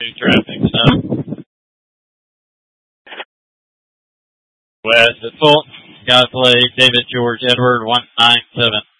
traffic, so. West at Fulton, got to play David George Edward 197.